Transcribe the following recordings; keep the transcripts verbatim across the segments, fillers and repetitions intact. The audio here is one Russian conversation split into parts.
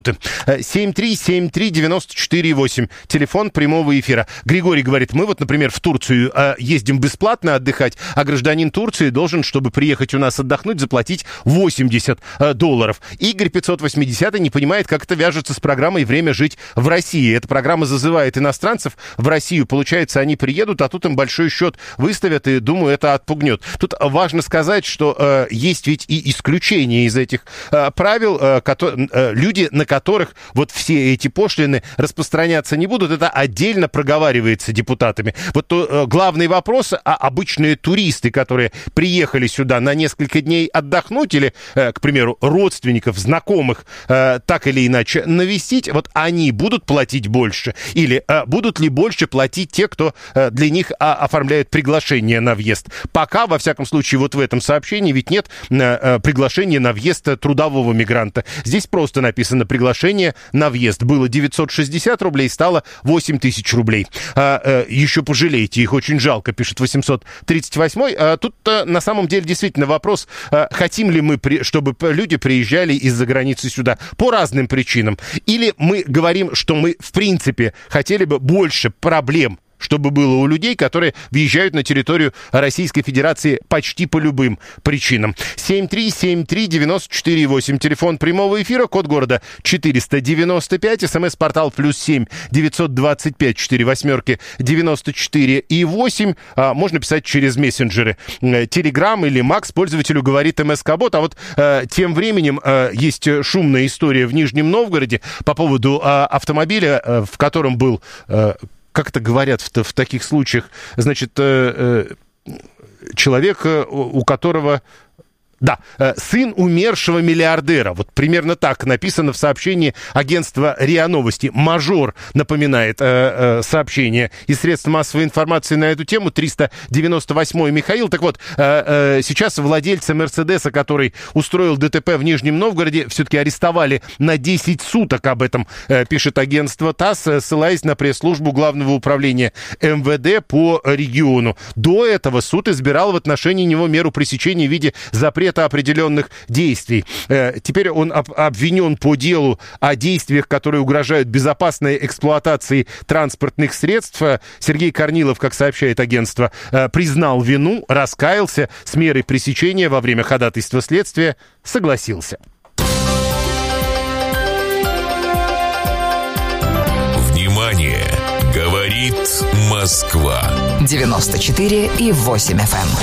семь три семь три девяносто четыре восемь. Телефон прямого эфира. Григорий говорит, мы вот, например, в Турцию э, ездим бесплатно отдыхать, а гражданин Турции должен, чтобы приехать у нас отдохнуть, заплатить восемьдесят э, долларов. Игорь пятьсот восемьдесят не понимает, как это вяжется с программой «Время жить в России». Эта программа зазывает иностранцев в Россию. Получается, они приедут, а тут им большой счет выставят, и, думаю, это отпугнет. Тут важно сказать, что э, есть ведь и исключения из этих э, правил. Э, ко- э, люди, на которых вот все эти пошлины распространяться не будут, это отдельно проговаривается депутатами. Вот то, э, главный вопрос, а обычные туристы, которые приехали сюда на несколько дней отдохнуть или, э, к примеру, родственников, знакомых, э, так или иначе навестить, вот они будут платить больше? Или э, будут ли больше платить те, кто э, для них а, оформляют приглашение на въезд? Пока, во всяком случае, вот в этом сообщении ведь нет э, э, приглашения на въезд трудового мигранта. Здесь просто написано «приглашение на въезд». Было девятьсот шестьдесят рублей, стало восемь тысяч рублей. А, а, еще пожалейте, их очень жалко, пишет восемьсот тридцать восемь. А, тут а, на самом деле действительно вопрос, а, хотим ли мы, при, чтобы люди приезжали из-за границы сюда по разным причинам. Или мы говорим, что мы в принципе хотели бы больше проблем, чтобы было у людей, которые въезжают на территорию Российской Федерации почти по любым причинам. семь три семь три девяносто четыре восемь. Телефон прямого эфира, код города четыреста девяносто пять, смс-портал плюс семь девятьсот двадцать пять четыре восьмерки девяносто четыре и восемь. А, можно писать через мессенджеры. Телеграм или Макс пользователю говорит МСК-бот. А вот а, тем временем а, есть шумная история в Нижнем Новгороде по поводу а, автомобиля, а, в котором был... А, как это говорят в, в таких случаях, значит, э, э, человек, у которого... Да, сын умершего миллиардера. Вот примерно так написано в сообщении агентства РИА Новости. Мажор напоминает э, э, сообщение из средств массовой информации на эту тему. триста девяносто восьмой Михаил. Так вот, э, э, сейчас владельца Мерседеса, который устроил ДТП в Нижнем Новгороде, все-таки арестовали на десять суток. Об этом э, пишет агентство ТАСС, ссылаясь на пресс-службу Главного управления эм вэ дэ по региону. До этого суд избирал в отношении него меру пресечения в виде запрета определенных действий. Теперь он обвинен по делу о действиях, которые угрожают безопасной эксплуатации транспортных средств. Сергей Корнилов, как сообщает агентство, признал вину, раскаялся, с мерой пресечения во время ходатайства следствия согласился. Внимание! Говорит Москва. девяносто четыре и восемь эф эм.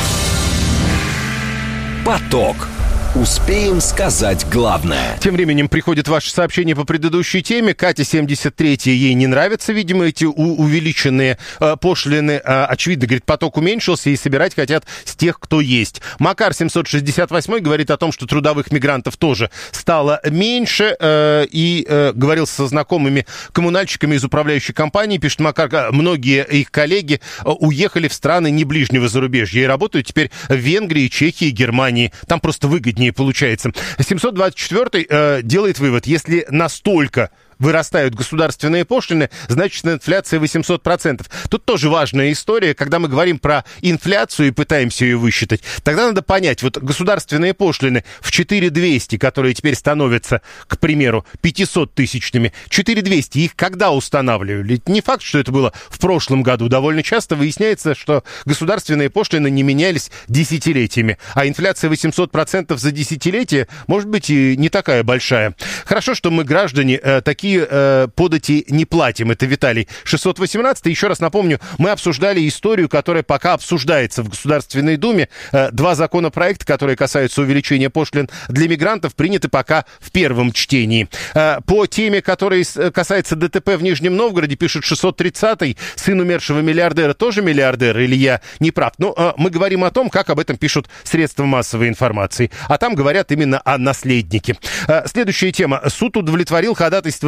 Поток. Успеем сказать главное. Тем временем приходит ваше сообщение по предыдущей теме. Катя, семьдесят третья, ей не нравятся, видимо, эти у- увеличенные э, пошлины. Э, очевидно, говорит, поток уменьшился, и собирать хотят с тех, кто есть. Макар, семьсот шестьдесят восемь, говорит о том, что трудовых мигрантов тоже стало меньше. Э, и э, говорил со знакомыми коммунальщиками из управляющей компании. Пишет Макар, многие их коллеги э, уехали в страны не ближнего зарубежья и работают теперь в Венгрии, Чехии, Германии. Там просто выгоднее получается. семьсот двадцать четвёртый э, делает вывод, если настолько вырастают государственные пошлины, значит, инфляция восемьсот процентов. Тут тоже важная история, когда мы говорим про инфляцию и пытаемся ее высчитать, тогда надо понять, вот государственные пошлины в четыре тысячи двести, которые теперь становятся, к примеру, пятьсот тысячными, четыре тысячи двести, их когда устанавливали? Не факт, что это было в прошлом году. Довольно часто выясняется, что государственные пошлины не менялись десятилетиями, а инфляция восемьсот процентов за десятилетие может быть и не такая большая. Хорошо, что мы, граждане, э, такие э, подати не платим. Это Виталий. шестьсот восемнадцатый. Еще раз напомню, мы обсуждали историю, которая пока обсуждается в Государственной Думе. Э, два законопроекта, которые касаются увеличения пошлин для мигрантов, приняты пока в первом чтении. Э, по теме, которая касается ДТП в Нижнем Новгороде, пишет шестьсот тридцатый. Сын умершего миллиардера тоже миллиардер, или я не прав? Но э, мы говорим о том, как об этом пишут средства массовой информации. А там говорят именно о наследнике. Э, следующая тема. Суд удовлетворил ходатайство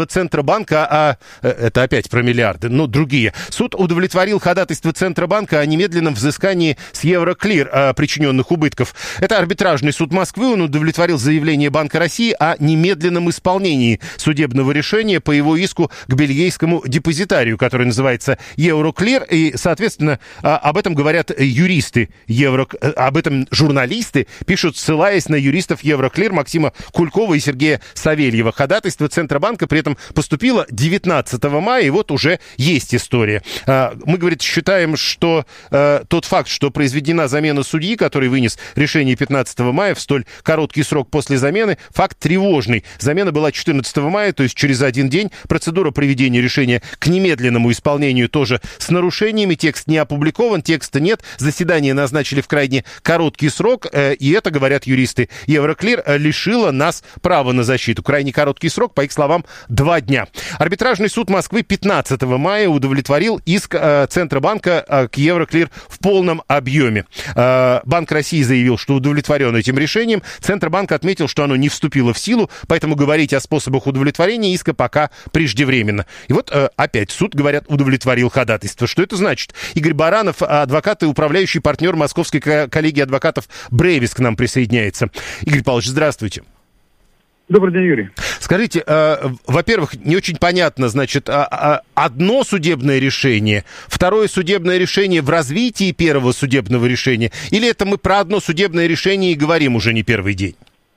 Центробанка, а это опять про миллиарды, но другие. Суд удовлетворил ходатайство Центробанка о немедленном взыскании с Евроклир причиненных убытков. Это арбитражный суд Москвы, он удовлетворил заявление Банка России о немедленном исполнении судебного решения по его иску к бельгийскому депозитарию, который называется Евроклир, и, соответственно, об этом говорят юристы Евро... об этом журналисты пишут, ссылаясь на юристов Евроклир Максима Кулькова и Сергея Савельева. Ходатайство Центробанка при этом поступило девятнадцатого мая, и вот уже есть история. Мы, говорит, считаем, что тот факт, что произведена замена судьи, который вынес решение пятнадцатого мая в столь короткий срок после замены, факт тревожный. Замена была четырнадцатого мая, то есть через один день. Процедура приведения решения к немедленному исполнению тоже с нарушениями. Текст не опубликован, текста нет. Заседание назначили в крайне короткий срок, и это, говорят юристы Евроклир, лишило нас права на защиту. Крайне короткий срок, по их словам, два дня. Арбитражный суд Москвы пятнадцатого мая удовлетворил иск Центробанка к Евроклир в полном объеме. Банк России заявил, что удовлетворен этим решением. Центробанк отметил, что оно не вступило в силу, поэтому говорить о способах удовлетворения иска пока преждевременно. И вот опять суд, говорят, удовлетворил ходатайство. Что это значит? Игорь Баранов, адвокат и управляющий партнер Московской коллегии адвокатов Брейвис, к нам присоединяется. Игорь Павлович, здравствуйте. Добрый день, Юрий. Скажите, э, во-первых, не очень понятно, значит, э, э, одно судебное решение, второе судебное решение в развитии первого судебного решения, или это мы про одно судебное решение и говорим уже не первый день?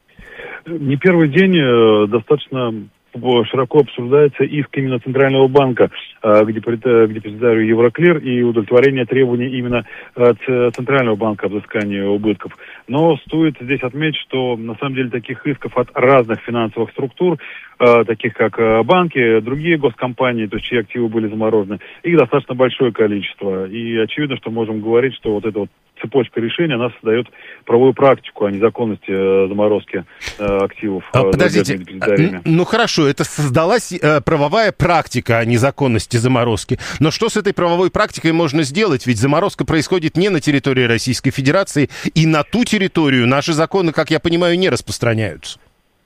Не первый день, э, достаточно широко обсуждается иск именно Центрального банка к депозитарию Евроклир и удовлетворение требований именно Центрального банка о взыскании убытков. Но стоит здесь отметить, что на самом деле таких исков от разных финансовых структур, таких как банки, другие госкомпании, то есть чьи активы были заморожены, их достаточно большое количество. И очевидно, что можем говорить, что вот эта вот цепочка решений, она создает правовую практику о незаконности э, заморозки э, активов. Э, Подождите, ну хорошо, это создалась э, правовая практика о незаконности заморозки. Но что с этой правовой практикой можно сделать? Ведь заморозка происходит не на территории Российской Федерации, и на ту территорию наши законы, как я понимаю, не распространяются.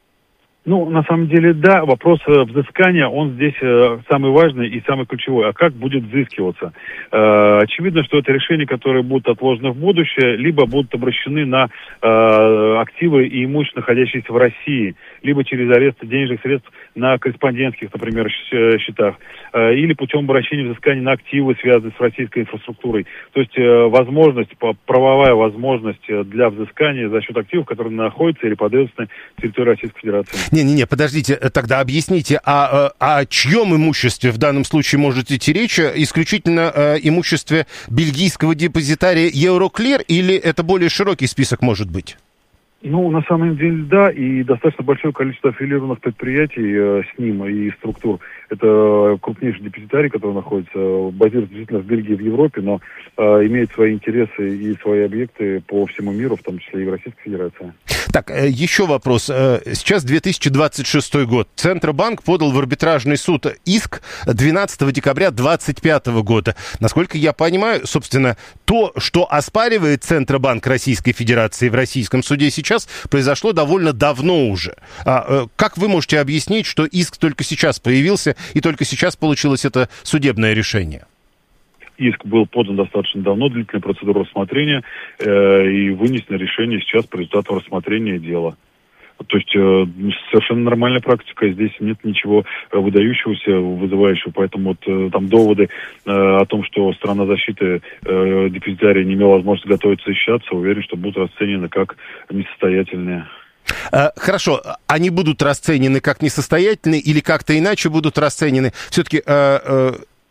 Ну, на самом деле, да, вопрос э, взыскания, он здесь э, самый важный и самый ключевой. А как будет взыскиваться? Э, очевидно, что это решения, которые будут отложены в будущее, либо будут обращены на э, активы и имущество, находящиеся в России, либо через арест денежных средств на корреспондентских, например, счетах, э, или путем обращения взыскания на активы, связанные с российской инфраструктурой. То есть э, возможность, правовая возможность для взыскания за счет активов, которые находятся или подаются на территории Российской Федерации. Не-не-не, подождите, тогда объясните, а, а о чьем имуществе в данном случае может идти речь? Исключительно о имуществе бельгийского депозитария Евроклир, или это более широкий список может быть? Ну, на самом деле, да, и достаточно большое количество аффилированных предприятий э, с ним и структур. Это крупнейший депозитарий, который находится, базируется действительно в Бельгии, в Европе, но э, имеет свои интересы и свои объекты по всему миру, в том числе и в Российской Федерации. Так, еще вопрос. Сейчас две тысячи двадцать шестой год. Центробанк подал в арбитражный суд иск двенадцатого декабря две тысячи двадцать пятого года. Насколько я понимаю, собственно, то, что оспаривает Центробанк Российской Федерации в российском суде сейчас, произошло довольно давно уже. А как вы можете объяснить, что иск только сейчас появился и только сейчас получилось это судебное решение? Иск был подан достаточно давно, длительная процедура рассмотрения, э, и вынесено решение сейчас по результату рассмотрения дела. То есть э, совершенно нормальная практика, здесь нет ничего выдающегося, вызывающего, поэтому вот э, там доводы э, о том, что сторона защиты э, депозитария не имела возможности готовиться защищаться, уверен, что будут расценены как несостоятельные. Хорошо, они будут расценены как несостоятельные или как-то иначе будут расценены? Все-таки... Э, э...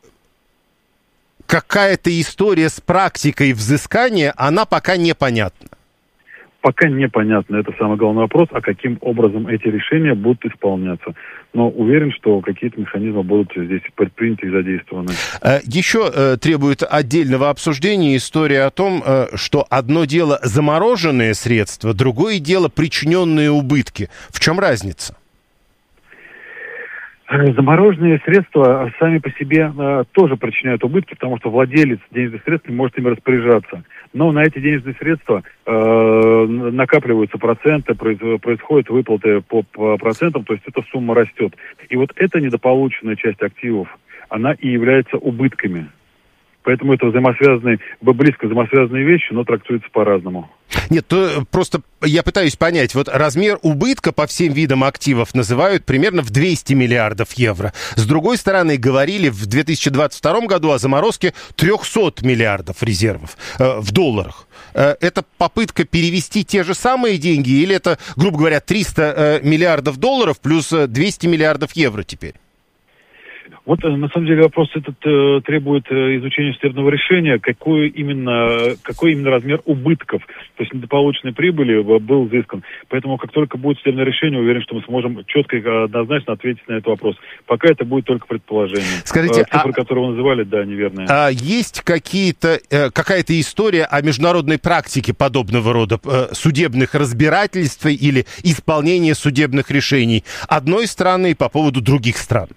какая-то история с практикой взыскания, она пока непонятна. Пока непонятно, это самый главный вопрос, а каким образом эти решения будут исполняться. Но уверен, что какие-то механизмы будут здесь предприняты и задействованы. Еще требует отдельного обсуждения история о том, что одно дело замороженные средства, другое дело причиненные убытки. В чем разница? Замороженные средства сами по себе э, тоже причиняют убытки, потому что владелец денежных средств не может ими распоряжаться. Но на эти денежные средства э, накапливаются проценты, произ, происходят выплаты по, по процентам, то есть эта сумма растет. И вот эта недополученная часть активов, она и является убытками. Поэтому это взаимосвязанные, близко взаимосвязанные вещи, но трактуются по-разному. Нет, то просто я пытаюсь понять, вот размер убытка по всем видам активов называют примерно в двести миллиардов евро. С другой стороны, говорили в две тысячи двадцать втором году о заморозке триста миллиардов резервов э, в долларах. Э, это попытка перевести те же самые деньги или это, грубо говоря, триста э, миллиардов долларов плюс двести миллиардов евро теперь? Вот, на самом деле, вопрос этот э, требует э, изучения судебного решения, какой именно, какой именно размер убытков, то есть недополученной прибыли был взыскан. Поэтому, как только будет судебное решение, уверен, что мы сможем четко и однозначно ответить на этот вопрос. Пока это будет только предположение. Скажите, э, цифры, а... которые вы называли, да, неверные. А есть какие-то, э, какая-то история о международной практике подобного рода э, судебных разбирательств или исполнения судебных решений одной страны по поводу других стран?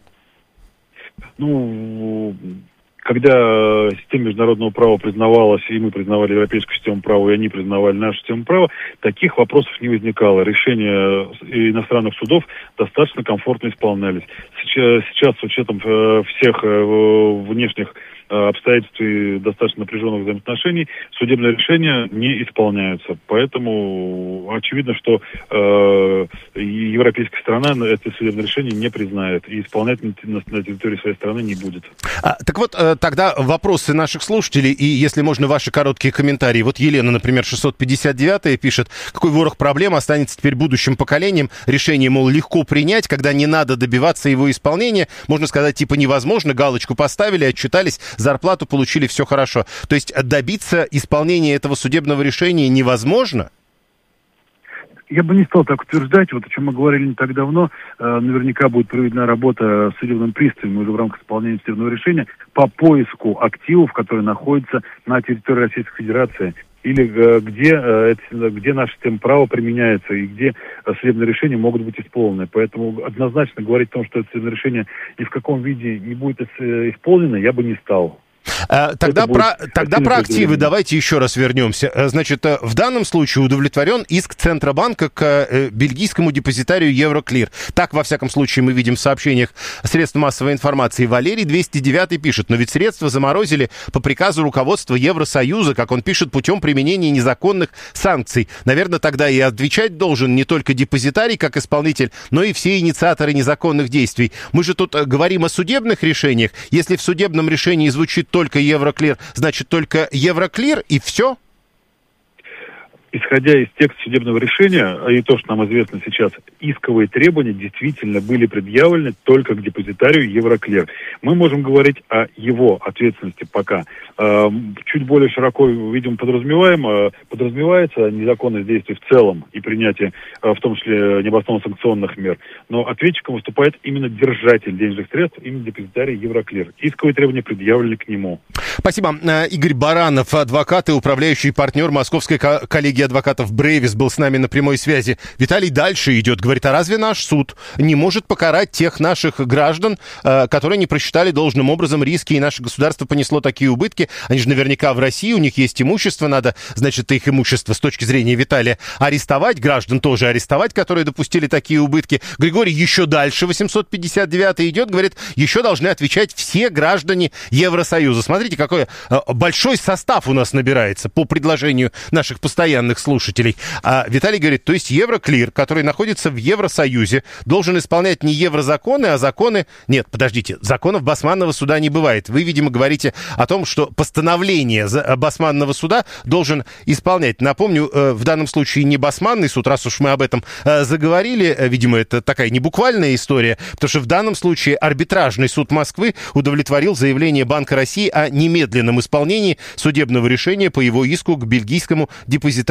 Ну, когда система международного права признавалась, и мы признавали европейскую систему права, и они признавали нашу систему права, таких вопросов не возникало. Решения иностранных судов достаточно комфортно исполнялись. Сейчас, сейчас с учетом всех внешних обстоятельств и достаточно напряженных взаимоотношений судебные решения не исполняются. Поэтому очевидно, что э, европейская страна это судебное решение не признает и исполнять на, на территории своей страны не будет. А, так вот, тогда вопросы наших слушателей и, если можно, ваши короткие комментарии. Вот Елена, например, шестьсот пятьдесят девятая пишет, какой ворох проблем останется теперь будущим поколением. Решение, мол, легко принять, когда не надо добиваться его исполнения. Можно сказать, типа невозможно, галочку поставили, отчитались, зарплату получили, все хорошо. То есть добиться исполнения этого судебного решения невозможно? Я бы не стал так утверждать. Вот о чем мы говорили не так давно. Э, наверняка будет проведена работа с судебным приставом уже в рамках исполнения судебного решения по поиску активов, которые находятся на территории Российской Федерации. Или э, где, э, где наша система права применяется и где э, судебные решения могут быть исполнены. Поэтому однозначно говорить о том, что это судебное решение ни в каком виде не будет э, исполнено, я бы не стал. А, тогда про, тогда про активы давайте еще раз вернемся. Значит, в данном случае удовлетворен иск Центробанка к бельгийскому депозитарию Евроклир. Так, во всяком случае, мы видим в сообщениях средств массовой информации. Валерий двести девятый пишет, но ведь средства заморозили по приказу руководства Евросоюза, как он пишет, путем применения незаконных санкций. Наверное, тогда и отвечать должен не только депозитарий как исполнитель, но и все инициаторы незаконных действий. Мы же тут говорим о судебных решениях. Если в судебном решении звучит только Евроклир, значит, только Евроклир и все? Исходя из текста судебного решения, и то, что нам известно сейчас, исковые требования действительно были предъявлены только к депозитарию Евроклир. Мы можем говорить о его ответственности пока. Чуть более широко, видимо, подразумеваем, подразумевается незаконность действий в целом и принятие, в том числе, необоснованных санкционных мер. Но ответчиком выступает именно держатель денежных средств, именно депозитарий Евроклир. Исковые требования предъявлены к нему. Спасибо. Игорь Баранов, адвокат и управляющий партнер Московской коллегии адвокатов Брейвис, был с нами на прямой связи. Виталий дальше идет. Говорит, а разве наш суд не может покарать тех наших граждан, которые не просчитали должным образом риски, и наше государство понесло такие убытки? Они же наверняка в России, у них есть имущество, надо, значит, их имущество с точки зрения Виталия арестовать, граждан тоже арестовать, которые допустили такие убытки. Григорий еще дальше, восемьсот пятьдесят девятый идет, говорит, еще должны отвечать все граждане Евросоюза. Смотрите, какой большой состав у нас набирается по предложению наших постоянных слушателей. А Виталий говорит, то есть Евроклир, который находится в Евросоюзе, должен исполнять не еврозаконы, а законы... Нет, подождите, законов Басманного суда не бывает. Вы, видимо, говорите о том, что постановление Басманного суда должен исполнять. Напомню, в данном случае не Басманный суд, раз уж мы об этом заговорили, видимо, это такая не буквальная история, потому что в данном случае арбитражный суд Москвы удовлетворил заявление Банка России о немедленном исполнении судебного решения по его иску к бельгийскому депозитарию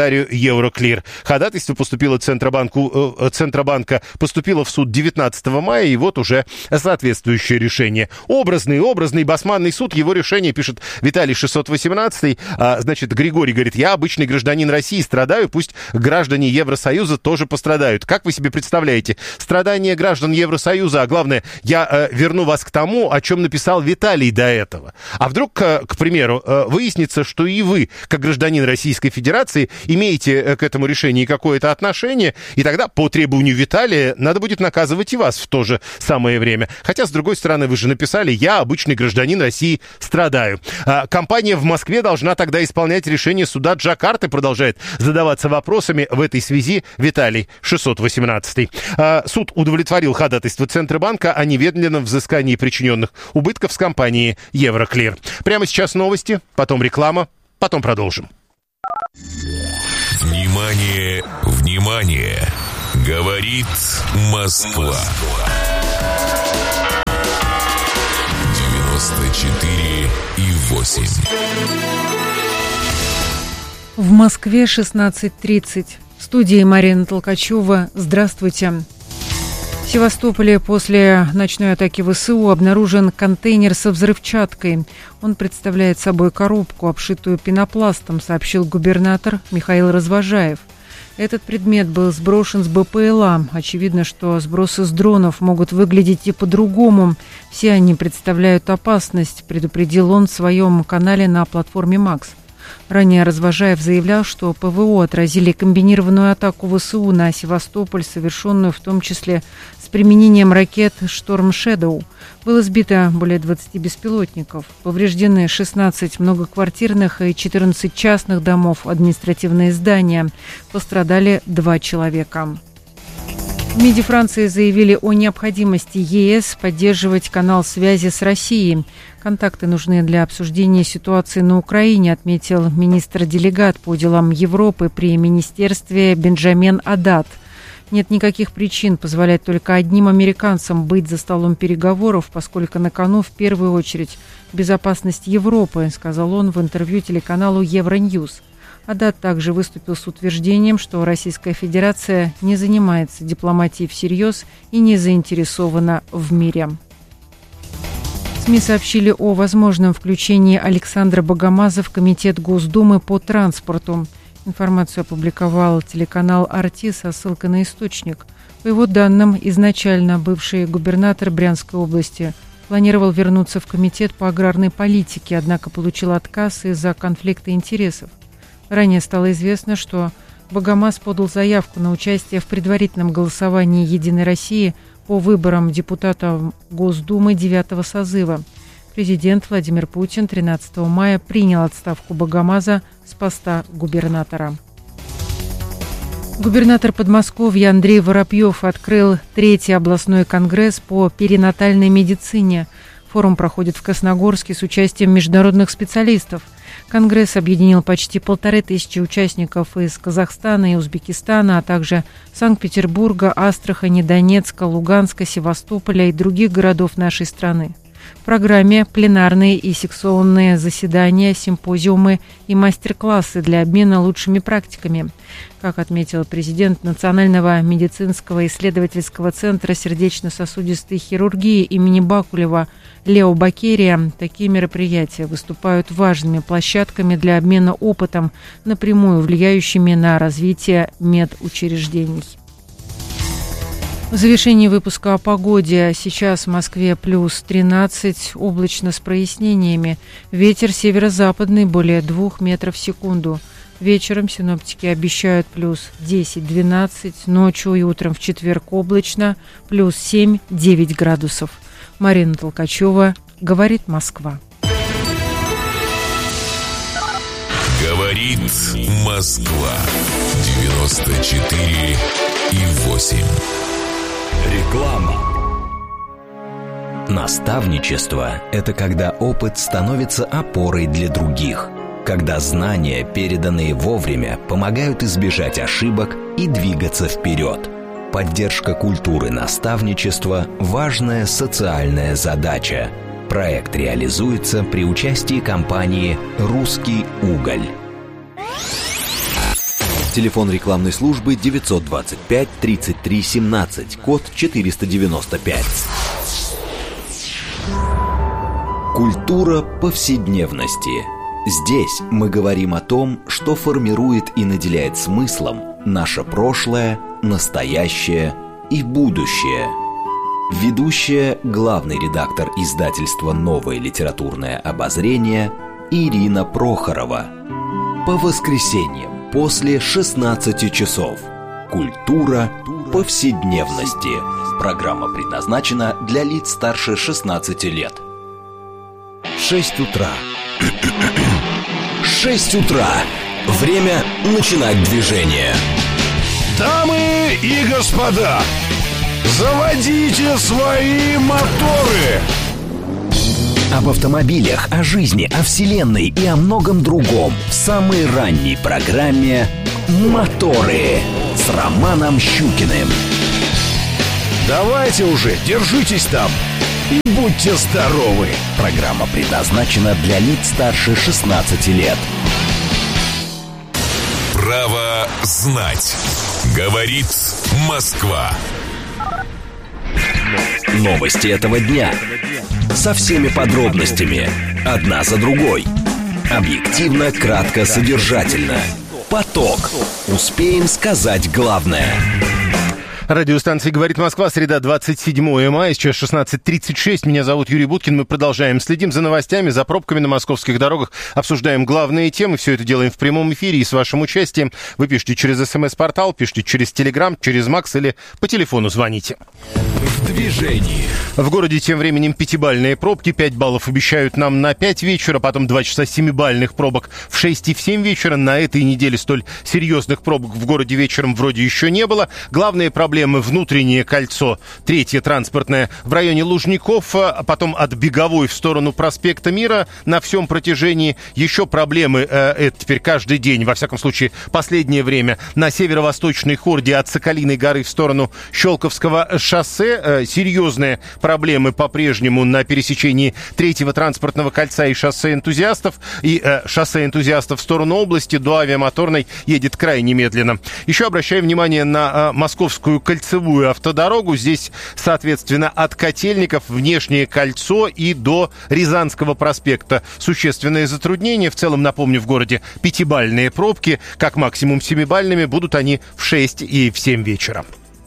депозитарию Евроклир. Ходатайство поступило Центробанку, э, Центробанка поступило в суд девятнадцатого мая, и вот уже соответствующее решение. Образный, образный басманный суд, его решение, пишет Виталий шестьсот восемнадцатый. А, значит, Григорий говорит, я обычный гражданин России, страдаю, пусть граждане Евросоюза тоже пострадают. Как вы себе представляете? Страдания граждан Евросоюза, а главное, я э, верну вас к тому, о чем написал Виталий до этого. А вдруг, э, к примеру, э, выяснится, что и вы, как гражданин Российской Федерации, имеете э, к этому решению какое-то отношение, и тогда, по требованию Виталия, надо будет наказывать и вас в то же самое время. Хотя, с другой стороны, вы же написали, я, обычный гражданин России, страдаю. А, компания в Москве должна тогда исполнять решение суда Джакарты, продолжает задаваться вопросами в этой связи Виталий шестьсот восемнадцатый. А, суд удовлетворил ходатайство Центробанка о немедленном взыскании причиненных убытков с компании Евроклир. Прямо сейчас новости, потом реклама, потом продолжим. Внимание, внимание! Говорит Москва. девяносто четыре и восемь. В Москве шестнадцать тридцать. В студии Марина Толкачева. Здравствуйте. В Севастополе после ночной атаки ВСУ обнаружен контейнер со взрывчаткой. Он представляет собой коробку, обшитую пенопластом, сообщил губернатор Михаил Развожаев. Этот предмет был сброшен с БПЛА. Очевидно, что сбросы с дронов могут выглядеть и по-другому. Все они представляют опасность, предупредил он в своем канале на платформе «Макс». Ранее Развожаев заявлял, что ПВО отразили комбинированную атаку ВСУ на Севастополь, совершенную в том числе с применением ракет «Шторм Шэдоу». Было сбито более двадцати беспилотников. Повреждены шестнадцать многоквартирных и четырнадцать частных домов, административные здания. Пострадали два человека. В МИДе Франции заявили о необходимости ЕС поддерживать канал связи с Россией. Контакты нужны для обсуждения ситуации на Украине, отметил министр-делегат по делам Европы при министерстве Бенджамин Адат. Нет никаких причин позволять только одним американцам быть за столом переговоров, поскольку на кону в первую очередь безопасность Европы, сказал он в интервью телеканалу Евроньюз. Адат также выступил с утверждением, что Российская Федерация не занимается дипломатией всерьез и не заинтересована в мире. СМИ сообщили о возможном включении Александра Богомаза в Комитет Госдумы по транспорту. Информацию опубликовал телеканал «Арти» со ссылкой на источник. По его данным, изначально бывший губернатор Брянской области планировал вернуться в Комитет по аграрной политике, однако получил отказ из-за конфликта интересов. Ранее стало известно, что Богомаз подал заявку на участие в предварительном голосовании «Единой России» по выборам депутата Госдумы девятого созыва. Президент Владимир Путин тринадцатого мая принял отставку Богомаза с поста губернатора. Губернатор Подмосковья Андрей Воробьев открыл третий областной конгресс по перинатальной медицине. Форум проходит в Красногорске с участием международных специалистов. Конгресс объединил почти полторы тысячи участников из Казахстана и Узбекистана, а также Санкт-Петербурга, Астрахани, Донецка, Луганска, Севастополя и других городов нашей страны. В программе пленарные и секционные заседания, симпозиумы и мастер-классы для обмена лучшими практиками. Как отметил президент Национального медицинского исследовательского центра сердечно-сосудистой хирургии имени Бакулева Лео Бакерия, такие мероприятия выступают важными площадками для обмена опытом, напрямую влияющими на развитие медучреждений. В завершении выпуска о погоде. Сейчас в Москве плюс тринадцать, облачно с прояснениями. Ветер северо-западный более двух метров в секунду. Вечером синоптики обещают плюс десять-двенадцать, ночью и утром в четверг облачно, плюс семь-девять градусов. Марина Толкачева, говорит Москва. Говорит Москва. девяносто четыре и восемь. Реклама. Наставничество – это когда опыт становится опорой для других. Когда знания, переданные вовремя, помогают избежать ошибок и двигаться вперед. Поддержка культуры наставничества – важная социальная задача. Проект реализуется при участии компании «Русский уголь». Телефон рекламной службы девятьсот двадцать пять тридцать три семнадцать, код четыреста девяносто пять. Культура повседневности. Здесь мы говорим о том, что формирует и наделяет смыслом наше прошлое, настоящее и будущее. Ведущая, главный редактор издательства «Новое литературное обозрение» Ирина Прохорова. По воскресеньям после шестнадцати часов. Культура повседневности. Программа предназначена для лиц старше шестнадцати лет. Шесть утра. Шесть утра. Время начинать движение. Дамы и господа, заводите свои моторы. Об автомобилях, о жизни, о вселенной и о многом другом в самой ранней программе «Моторы» с Романом Щукиным. Давайте уже, держитесь там и будьте здоровы. Программа предназначена для лиц старше шестнадцати лет. Право знать. Говорит Москва. Новости этого дня. Со всеми подробностями. Одна за другой. Объективно, кратко, содержательно. Поток. Успеем сказать главное. Радиостанция «Говорит Москва», среда, двадцать седьмое мая, сейчас шестнадцать тридцать шесть. Меня зовут Юрий Буткин. Мы продолжаем. Следим за новостями, за пробками на московских дорогах, обсуждаем главные темы. Все это делаем в прямом эфире и с вашим участием. Вы пишите через СМС-портал, пишите через Телеграм, через Макс или по телефону звоните. В движении. В городе тем временем пятибалльные пробки. пять баллов обещают нам на пять вечера, потом два часа семибалльных пробок в шесть и в семь вечера. На этой неделе столь серьезных пробок в городе вечером вроде еще не было. Главные проблемы внутреннее кольцо, третье транспортное, в районе Лужников, а потом от Беговой в сторону проспекта Мира на всем протяжении. Еще проблемы, э, это теперь каждый день, во всяком случае, последнее время, на северо-восточной хорде от Соколиной горы в сторону Щелковского шоссе. Э, серьезные проблемы по-прежнему на пересечении третьего транспортного кольца и шоссе энтузиастов. И э, шоссе энтузиастов в сторону области до Авиамоторной едет крайне медленно. Еще обращаю внимание на э, московскую кольцевую автодорогу. Здесь, соответственно, от Котельников внешнее кольцо и до Рязанского проспекта. Существенные затруднения. В целом, напомню, в городе пятибалльные пробки. Как максимум семибалльными будут они в шесть и в семь вечера.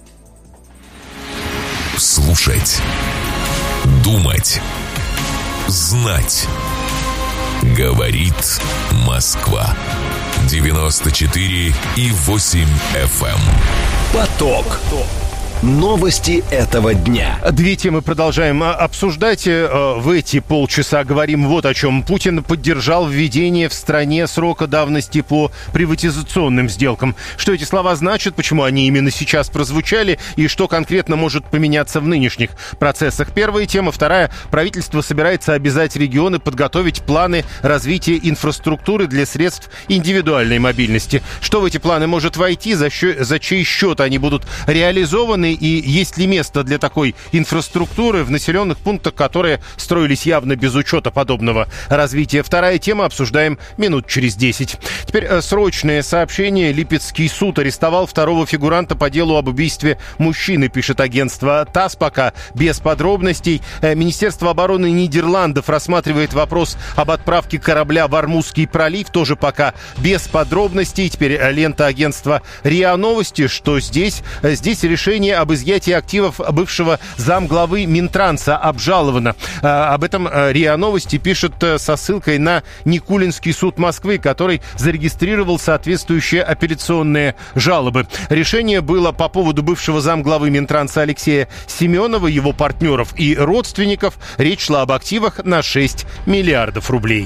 Слушать. Думать. Знать. Говорит Москва. девяносто четыре и восемь эф эм. Поток. Новости этого дня. Две темы продолжаем обсуждать. В эти полчаса говорим вот о чем. Путин поддержал введение в стране срока давности по приватизационным сделкам. Что эти слова значат, почему они именно сейчас прозвучали и что конкретно может поменяться в нынешних процессах. Первая тема. Вторая. Правительство собирается обязать регионы подготовить планы развития инфраструктуры для средств индивидуальной мобильности. Что в эти планы может войти, за, счет, за чей счет они будут реализованы и есть ли место для такой инфраструктуры в населенных пунктах, которые строились явно без учета подобного развития. Вторая тема обсуждаем минут через десять. Теперь срочное сообщение. Липецкий суд арестовал второго фигуранта по делу об убийстве мужчины, пишет агентство ТАСС, пока без подробностей. Министерство обороны Нидерландов рассматривает вопрос об отправке корабля в Ормузский пролив, тоже пока без подробностей. Теперь лента агентства РИА Новости, что здесь, здесь решение об изъятии активов бывшего замглавы Минтранса обжаловано. Об этом РИА Новости пишет со ссылкой на Никулинский суд Москвы, который зарегистрировал соответствующие апелляционные жалобы. Решение было по поводу бывшего замглавы Минтранса Алексея Семенова, его партнеров и родственников. Речь шла об активах на шесть миллиардов рублей.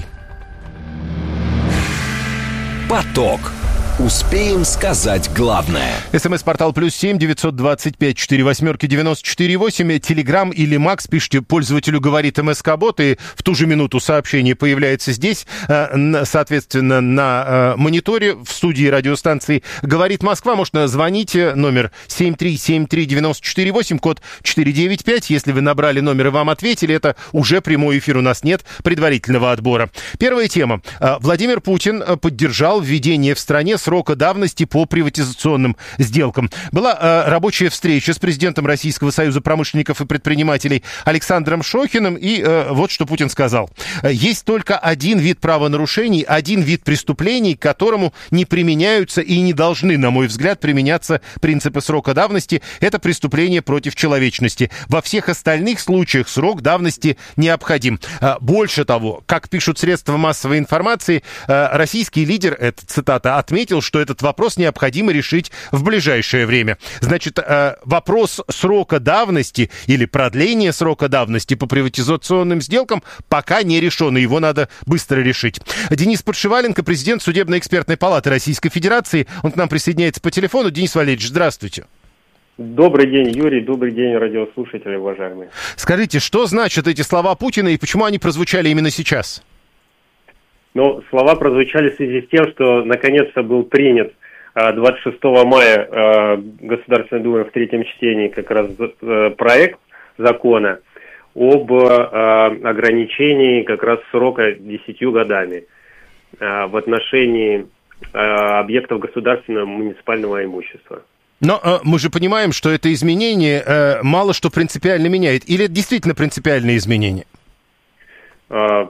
Поток. Успеем сказать главное. СМС-портал плюс семь девятьсот двадцать пять четыре восьмерки девяносто четыре восемь. Телеграм или Макс. Пишите пользователю «Говорит МСК-бот», и в ту же минуту сообщение появляется здесь, соответственно, на мониторе в студии радиостанции «Говорит Москва». Можно звонить. Номер семь три семь три девять четыре восемь, код четыре девять пять. Если вы набрали номер и вам ответили, это уже прямой эфир. У нас нет предварительного отбора. Первая тема. Владимир Путин поддержал введение в стране срока давности по приватизационным сделкам. Была э, рабочая встреча с президентом Российского союза промышленников и предпринимателей Александром Шохиным, и э, вот что Путин сказал. Есть только один вид правонарушений, один вид преступлений, к которому не применяются и не должны, на мой взгляд, применяться принципы срока давности. Это преступление против человечности. Во всех остальных случаях срок давности необходим. Больше того, как пишут средства массовой информации, российский лидер, это цитата, отметил, что этот вопрос необходимо решить в ближайшее время. Значит, вопрос срока давности или продления срока давности по приватизационным сделкам пока не решен, и его надо быстро решить. Денис Подшиваленко, президент Судебно-экспертной палаты Российской Федерации. Он к нам присоединяется по телефону. Денис Валерьевич, здравствуйте. Добрый день, Юрий. Добрый день, радиослушатели, уважаемые. Скажите, что значат эти слова Путина и почему они прозвучали именно сейчас? Ну, слова прозвучали в связи с тем, что наконец-то был принят двадцать шестого мая Государственной Думой в третьем чтении как раз проект закона об ограничении как раз срока десятью годами в отношении объектов государственного муниципального имущества. Но э, мы же понимаем, что это изменение э, мало что принципиально меняет. Или это действительно принципиальное изменение? Это,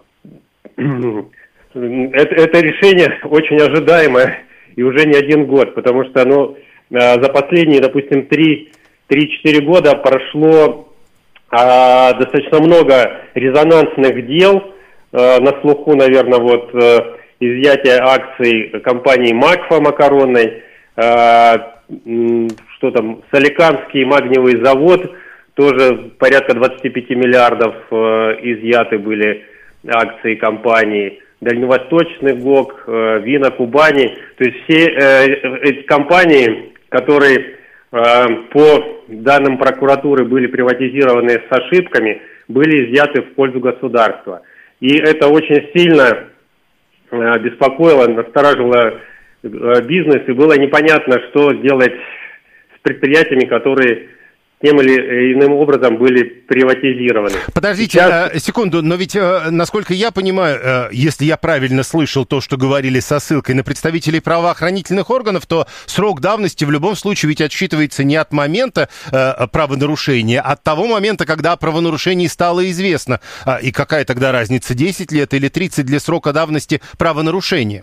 это решение очень ожидаемое и уже не один год, потому что оно за последние, допустим, три-четыре года прошло а, достаточно много резонансных дел. А, на слуху, наверное, вот а, изъятие акций компании «Макфа» макаронной, а, что там, Соликамский магниевый завод, тоже порядка двадцать пять миллиардов э, изъяты были акции компании, Дальневосточный ГОК, э, Вина Кубани, то есть все э, эти компании, которые э, по данным прокуратуры были приватизированы с ошибками, были изъяты в пользу государства. И это очень сильно э, беспокоило, настораживало бизнес, и было непонятно, что делать с предприятиями, которые тем или иным образом были приватизированы. Подождите, Сейчас... э, секунду, но ведь, э, насколько я понимаю, э, если я правильно слышал то, что говорили со ссылкой на представителей правоохранительных органов, то срок давности в любом случае ведь отсчитывается не от момента э, правонарушения, а от того момента, когда о правонарушении стало известно. А, и какая тогда разница, десять лет или тридцать для срока давности правонарушения?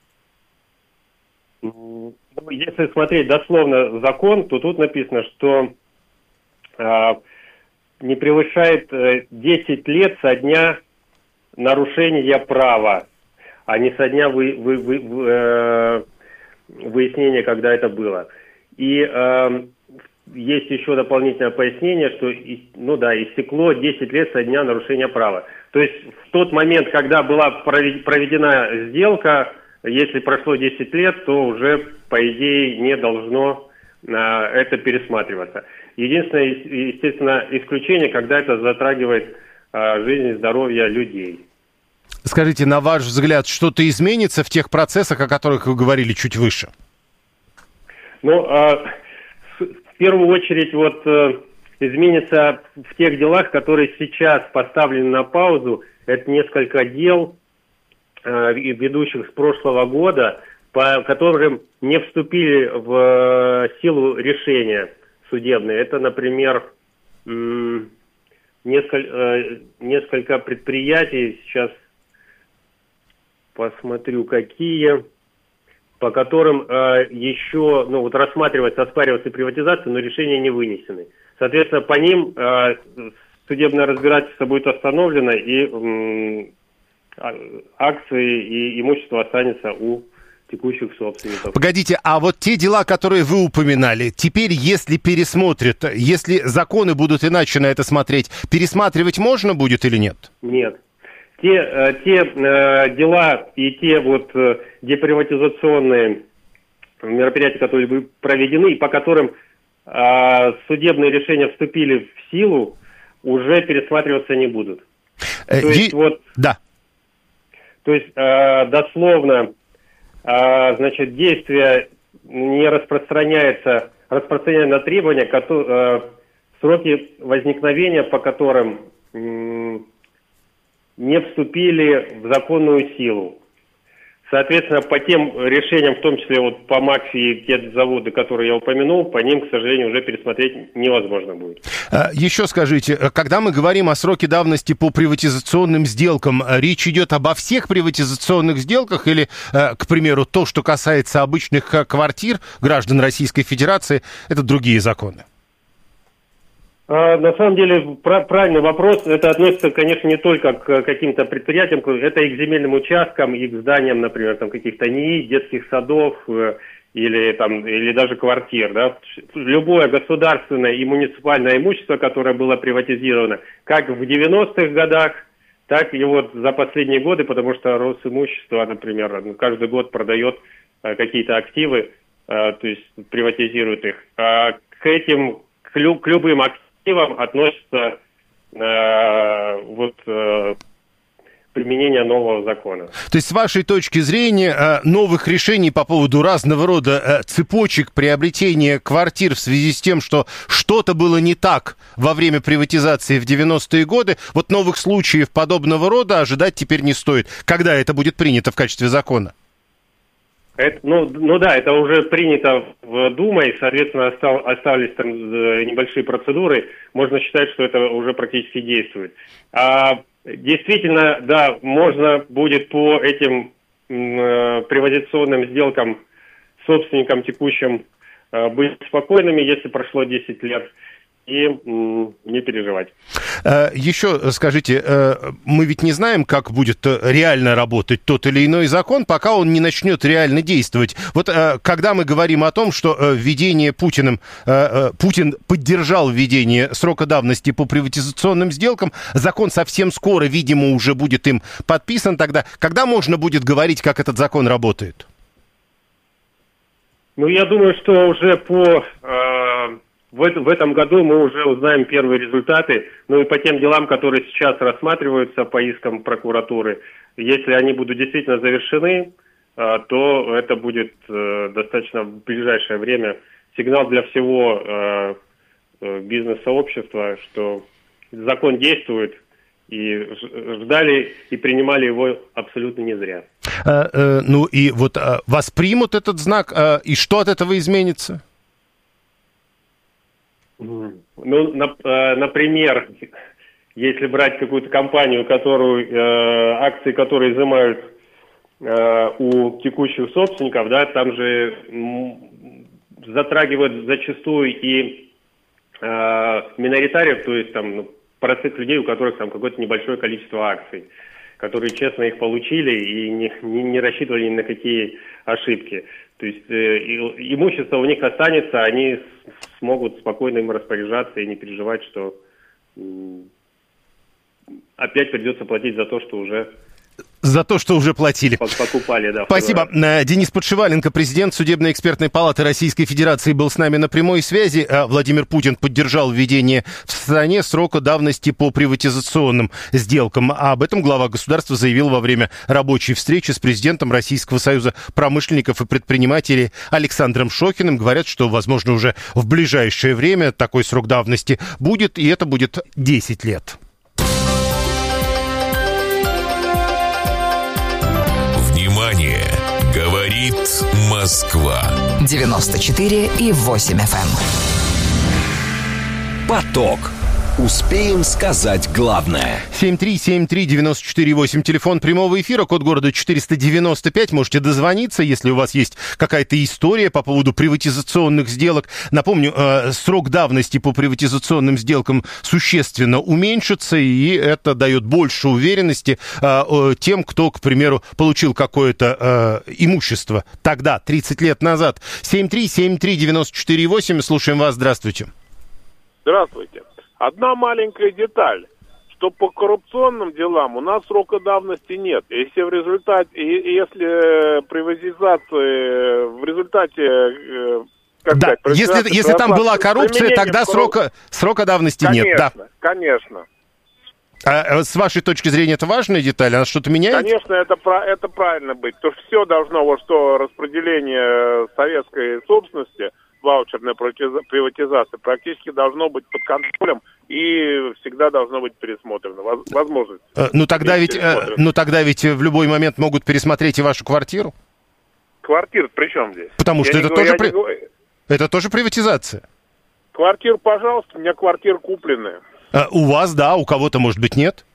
Если смотреть дословно закон, то тут написано, что э, не превышает э, десять лет со дня нарушения права, а не со дня вы, вы, вы, э, выяснения, когда это было. И э, есть еще дополнительное пояснение, что ну да, истекло десять лет со дня нарушения права. То есть в тот момент, когда была проведена сделка, если прошло десять лет, то уже, по идее, не должно а, это пересматриваться. Единственное, естественно, исключение, когда это затрагивает а, жизнь и здоровье людей. Скажите, на ваш взгляд, что-то изменится в тех процессах, о которых вы говорили чуть выше? Ну, а, в первую очередь, вот а, изменится в тех делах, которые сейчас поставлены на паузу. Это несколько дел, ведущих с прошлого года, по которым не вступили в силу решения судебные. Это, например, несколько, несколько предприятий, сейчас посмотрю, какие, по которым еще ну, вот рассматривается, оспаривается приватизация, но решения не вынесены. Соответственно, по ним судебное разбирательство будет остановлено, и акции и имущество останется у текущих собственников. Погодите, а вот те дела, которые вы упоминали, теперь, если пересмотрят, если законы будут иначе на это смотреть, пересматривать можно будет или нет? Нет. Те, те э, дела и те вот э, деприватизационные мероприятия, которые были проведены, и по которым э, судебные решения вступили в силу, уже пересматриваться не будут. Э, То есть е... вот... Да. То есть, э, дословно, э, значит, действие не распространяется, распространяется на требования, которые, э, сроки возникновения, по которым э, не вступили в законную силу. Соответственно, по тем решениям, в том числе вот по Макси и те заводы, которые я упомянул, по ним, к сожалению, уже пересмотреть невозможно будет. Еще скажите, когда мы говорим о сроке давности по приватизационным сделкам, речь идет обо всех приватизационных сделках или, к примеру, то, что касается обычных квартир граждан Российской Федерации, это другие законы? А, на самом деле, правильный вопрос. Это относится, конечно, не только к каким-то предприятиям, это и к земельным участкам, и к зданиям, например, там каких-то НИИ, детских садов или, там, или даже квартир. Да? Любое государственное и муниципальное имущество, которое было приватизировано, как в девяностых годах, так и вот за последние годы, потому что Росимущество, например, каждый год продает какие-то активы, то есть приватизирует их. А к этим, к любым активам, относится э, вот э, применение нового закона. То есть, с вашей точки зрения, э, новых решений по поводу разного рода э, цепочек приобретения квартир в связи с тем, что что-то было не так во время приватизации в девяностые годы, вот новых случаев подобного рода ожидать теперь не стоит. Когда это будет принято в качестве закона? Это, ну, ну да, это уже принято в Думой, соответственно, остал, остались там небольшие процедуры. Можно считать, что это уже практически действует. А, действительно, да, можно будет по этим э, приватизационным сделкам собственникам текущим э, быть спокойными, если прошло десять лет. И м, не переживать. Еще скажите, мы ведь не знаем, как будет реально работать тот или иной закон, пока он не начнет реально действовать. Вот когда мы говорим о том, что введение Путиным, Путин поддержал введение срока давности по приватизационным сделкам, закон совсем скоро, видимо, уже будет им подписан тогда. Когда можно будет говорить, как этот закон работает? Ну, я думаю, что уже по... Э... В, это, в этом году мы уже узнаем первые результаты, ну и по тем делам, которые сейчас рассматриваются по искам прокуратуры, если они будут действительно завершены, то это будет достаточно в ближайшее время сигнал для всего бизнес-сообщества, что закон действует, и ждали и принимали его абсолютно не зря. А, э, ну и вот а, воспримут этот знак, а, и что от этого изменится? Ну, например, если брать какую-то компанию, которую, э, акции которой изымают э, у текущих собственников, да, там же м, затрагивают зачастую и э, миноритариев, то есть там ну, простых людей, у которых там какое-то небольшое количество акций, которые честно их получили и не, не, не рассчитывали ни на какие ошибки. То есть э, имущество у них останется, они смогут спокойно им распоряжаться и не переживать, что э, опять придется платить за то, что уже... За то, что уже платили. Покупали, да. Спасибо. Денис Подшиваленко, президент Судебно-экспертной палаты Российской Федерации, был с нами на прямой связи. Владимир Путин поддержал введение в стране срока давности по приватизационным сделкам. А об этом глава государства заявил во время рабочей встречи с президентом Российского союза промышленников и предпринимателей Александром Шохиным. Говорят, что, возможно, уже в ближайшее время такой срок давности будет, и это будет десять лет. Внимание! Говорит Москва. девяносто четыре и восемь эф эм. Поток. Успеем сказать главное. семь три семь три девять четыре восемь. Телефон прямого эфира, код города четыреста девяносто пять. Можете дозвониться, если у вас есть какая-то история по поводу приватизационных сделок. Напомню, э, срок давности по приватизационным сделкам существенно уменьшится, и это дает больше уверенности э, э, тем, кто, к примеру, получил какое-то э, имущество тогда, тридцать лет назад. семь три семь три девять четыре восемь. Слушаем вас. Здравствуйте. Здравствуйте. Одна маленькая деталь, что по коррупционным делам у нас срока давности нет. Если в результате, если приватизация в результате, как да, сказать, если, если там была коррупция, тогда срока, срока давности конечно, нет. Да. Конечно. А с вашей точки зрения это важная деталь? Она что-то меняет? Конечно, это, это правильно быть. То, что все должно, вот что распределение советской собственности ваучерная приватизация практически должно быть под контролем и всегда должно быть пересмотрено. Возможность. Ну тогда ведь, ну тогда ведь в любой момент могут пересмотреть и вашу квартиру. Квартира при чем здесь? Потому я что это тоже, при... не... это тоже приватизация. Квартира, пожалуйста, у меня квартира купленная. А, у вас, да, у кого-то, может быть, нет?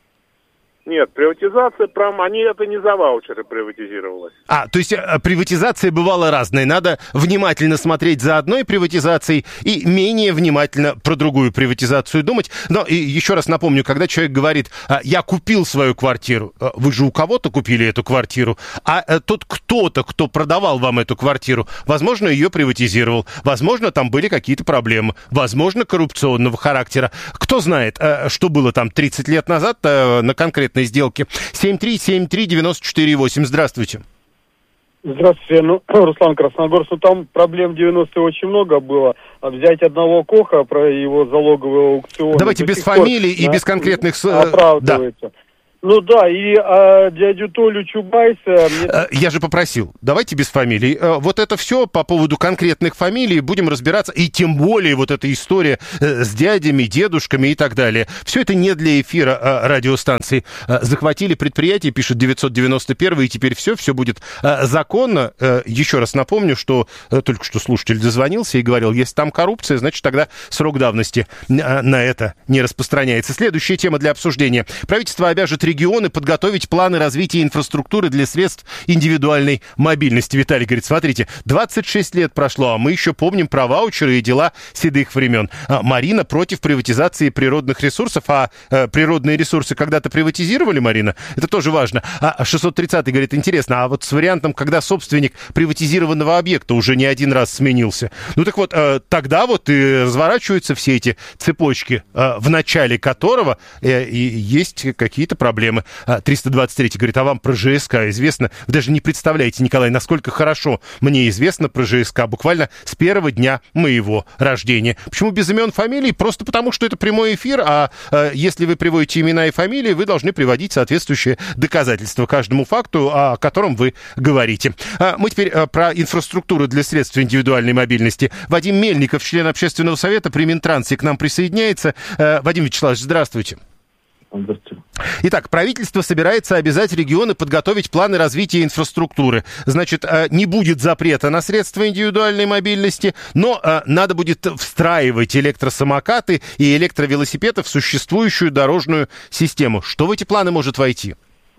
Нет, приватизация, прям, они это не за ваучеры приватизировалось. А, то есть а, приватизация бывала разной. Надо внимательно смотреть за одной приватизацией и менее внимательно про другую приватизацию думать. Но и еще раз напомню, когда человек говорит, а, я купил свою квартиру, а, вы же у кого-то купили эту квартиру, а, а тот кто-то, кто продавал вам эту квартиру, возможно, ее приватизировал, возможно, там были какие-то проблемы, возможно, коррупционного характера. Кто знает, а, что было там тридцать лет назад а, на конкретной сделки. семь три семь три девять четыре восемь. Здравствуйте. Здравствуйте. Ну, Руслан Красногорск. Ну, там проблем в девяностые очень много было. А взять одного Коха про его залоговый аукцион... Давайте без фамилий и на... без конкретных... Оправдывается. Да. Ну да, и а, дядю Толю Чубайса... Мне... Я же попросил, давайте без фамилий. Вот это все по поводу конкретных фамилий будем разбираться. И тем более вот эта история с дядями, дедушками и так далее. Все это не для эфира радиостанции. Захватили предприятие, пишет девятьсот девяносто один, и теперь все, все будет законно. Еще раз напомню, что только что слушатель дозвонился и говорил, если там коррупция, значит тогда срок давности на это не распространяется. Следующая тема для обсуждения. Правительство обяжет регионы подготовить планы развития инфраструктуры для средств индивидуальной мобильности. Виталий говорит, смотрите, двадцать шесть лет прошло, а мы еще помним про ваучеры и дела седых времен. А Марина против приватизации природных ресурсов, а э, природные ресурсы когда-то приватизировали, Марина? Это тоже важно. А шестьсот тридцатый говорит, интересно, а вот с вариантом, когда собственник приватизированного объекта уже не один раз сменился. Ну так вот, э, тогда вот и разворачиваются все эти цепочки, э, в начале которого э, и есть какие-то проблемы. Проблемы. триста двадцать третий говорит, а вам про ЖСК известно? Вы даже не представляете, Николай, насколько хорошо мне известно про ЖСК буквально с первого дня моего рождения. Почему без имен, фамилий? Просто потому, что это прямой эфир, а, а если вы приводите имена и фамилии, вы должны приводить соответствующие доказательства каждому факту, о котором вы говорите. А мы теперь а, про инфраструктуру для средств индивидуальной мобильности. Вадим Мельников, член общественного совета при Минтрансе, к нам присоединяется. А, Вадим Вячеславович, здравствуйте. Здравствуйте. Итак, правительство собирается обязать регионы подготовить планы развития инфраструктуры. Значит, не будет запрета на средства индивидуальной мобильности, но надо будет встраивать электросамокаты и электровелосипеды в существующую дорожную систему. Что в эти планы может войти?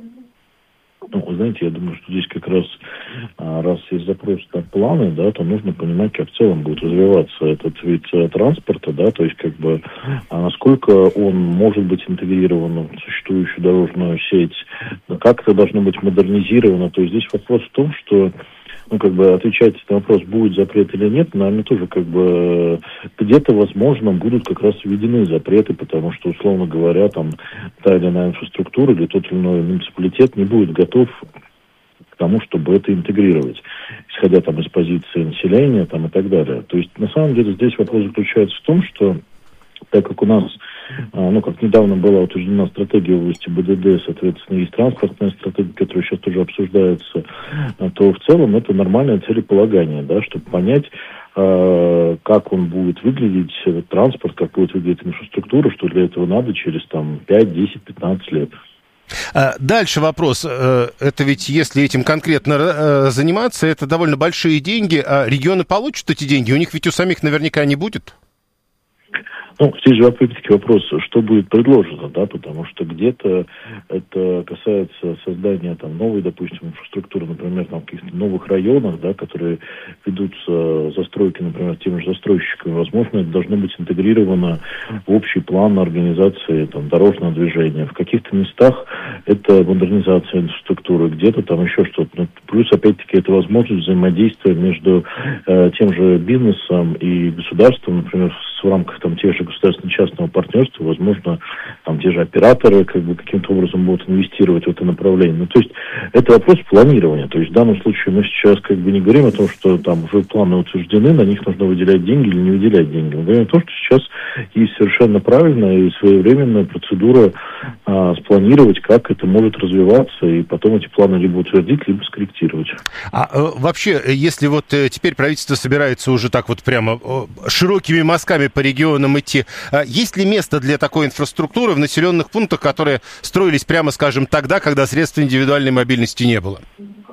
Ну, вы знаете, я думаю, что здесь как раз, раз есть запрос на планы, да, то нужно понимать, как в целом будет развиваться этот вид транспорта, да, то есть как бы насколько он может быть интегрирован в существующую дорожную сеть, как это должно быть модернизировано. То есть здесь вопрос в том, что ну, как бы отвечать на вопрос, будет запрет или нет, наверное, тоже как бы где-то, возможно, будут как раз введены запреты, потому что, условно говоря, там та или иная инфраструктура или тот или иной муниципалитет не будет готов к тому, чтобы это интегрировать, исходя там из позиции населения там, и так далее. То есть, на самом деле, здесь вопрос заключается в том, что так как у нас, ну, как недавно была утверждена стратегия в области БДД, соответственно, есть транспортная стратегия, которая сейчас тоже обсуждается, то в целом это нормальное целеполагание, да, чтобы понять, как он будет выглядеть, этот транспорт, как будет выглядеть инфраструктура, что для этого надо через там пять, десять, пятнадцать лет. Дальше вопрос. Это ведь, если этим конкретно заниматься, это довольно большие деньги, а регионы получат эти деньги, у них ведь у самих наверняка не будет? Ну, здесь же опять-таки вопрос, что будет предложено, да, потому что где-то это касается создания там новой, допустим, инфраструктуры, например, там в каких-то новых районах, да, которые ведутся застройки, например, теми же застройщиками, возможно, это должно быть интегрировано в общий план организации там дорожного движения. В каких-то местах это модернизация инфраструктуры, где-то там еще что-то. Ну, плюс, опять-таки, это возможность взаимодействия между э, тем же бизнесом и государством, например, в рамках там тех же государственно-частного партнерства, возможно, там те же операторы как бы каким-то образом будут инвестировать в это направление. Ну, то есть это вопрос планирования. То есть в данном случае мы сейчас как бы не говорим о том, что там уже планы утверждены, на них нужно выделять деньги или не выделять деньги. Мы говорим о том, что сейчас есть совершенно правильная и своевременная процедура а, спланировать, как это может развиваться, и потом эти планы либо утвердить, либо скорректировать. тестировать. А вообще, если вот теперь правительство собирается уже так вот прямо широкими мазками по регионам идти, есть ли место для такой инфраструктуры в населенных пунктах, которые строились, прямо скажем, тогда, когда средств индивидуальной мобильности не было?